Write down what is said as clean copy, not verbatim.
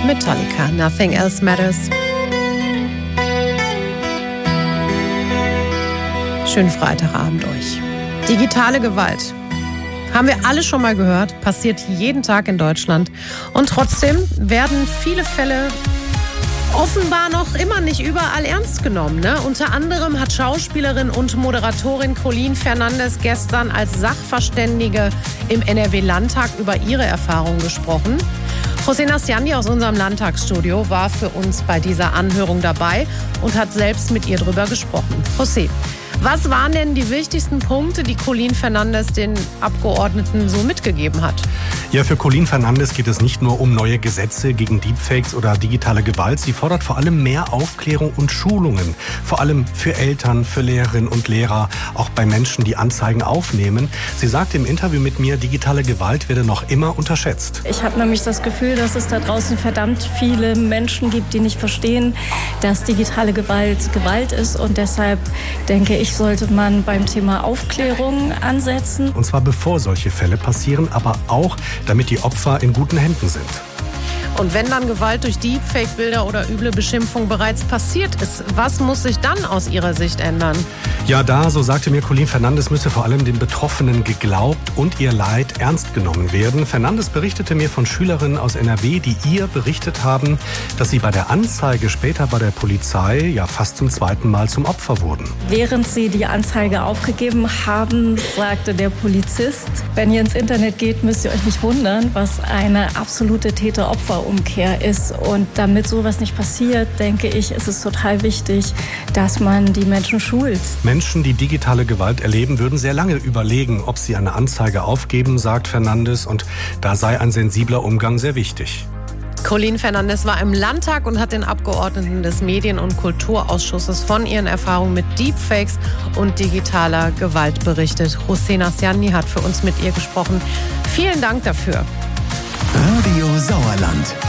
Metallica, Nothing Else Matters. Schönen Freitagabend euch. Digitale Gewalt. Haben wir alle schon mal gehört, passiert jeden Tag in Deutschland. Und trotzdem werden viele Fälle offenbar noch immer nicht überall ernst genommen. Ne? Unter anderem hat Schauspielerin und Moderatorin Colleen Fernandes gestern als Sachverständige im NRW-Landtag über ihre Erfahrungen gesprochen. José Nasciani aus unserem Landtagsstudio war für uns bei dieser Anhörung dabei und hat selbst mit ihr drüber gesprochen. José, was waren denn die wichtigsten Punkte, die Colleen Fernandes den Abgeordneten so mitgegeben hat? Ja, für Colleen Fernandes geht es nicht nur um neue Gesetze gegen Deepfakes oder digitale Gewalt. Sie fordert vor allem mehr Aufklärung und Schulungen. Vor allem für Eltern, für Lehrerinnen und Lehrer, auch bei Menschen, die Anzeigen aufnehmen. Sie sagt im Interview mit mir, digitale Gewalt werde noch immer unterschätzt. Ich habe nämlich das Gefühl, dass es da draußen verdammt viele Menschen gibt, die nicht verstehen, dass digitale Gewalt Gewalt ist. Und deshalb denke ich, sollte man beim Thema Aufklärung ansetzen. Und zwar bevor solche Fälle passieren, aber auch, damit die Opfer in guten Händen sind. Und wenn dann Gewalt durch Deepfake-Bilder oder üble Beschimpfung bereits passiert ist, was muss sich dann aus Ihrer Sicht ändern? Ja, so sagte mir Colleen Fernandes, müsse vor allem den Betroffenen geglaubt und ihr Leid ernst genommen werden. Fernandes berichtete mir von Schülerinnen aus NRW, die ihr berichtet haben, dass sie bei der Anzeige später bei der Polizei ja fast zum zweiten Mal zum Opfer wurden. Während sie die Anzeige aufgegeben haben, sagte der Polizist, wenn ihr ins Internet geht, müsst ihr euch nicht wundern, was eine absolute Täter-Opfer-Umkehr ist. Und damit sowas nicht passiert, denke ich, ist es total wichtig, dass man die Menschen schult. Menschen, die digitale Gewalt erleben, würden sehr lange überlegen, ob sie eine Anzeige aufgeben, sagt Fernandes. Und da sei ein sensibler Umgang sehr wichtig. Colleen Fernandes war im Landtag und hat den Abgeordneten des Medien- und Kulturausschusses von ihren Erfahrungen mit Deepfakes und digitaler Gewalt berichtet. José Nasciani hat für uns mit ihr gesprochen. Vielen Dank dafür. Radio Sauerland.